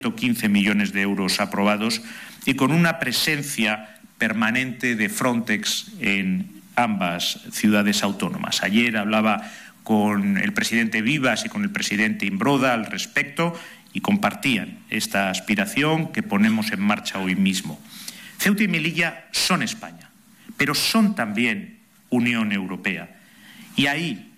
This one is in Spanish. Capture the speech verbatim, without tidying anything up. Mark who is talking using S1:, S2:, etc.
S1: ciento quince millones de euros aprobados y con una presencia permanente de Frontex en ambas ciudades autónomas. Ayer hablaba con el presidente Vivas y con el presidente Imbroda al respecto y compartían esta aspiración que ponemos en marcha hoy mismo. Ceuta y Melilla son España, pero son también Unión Europea. Y ahí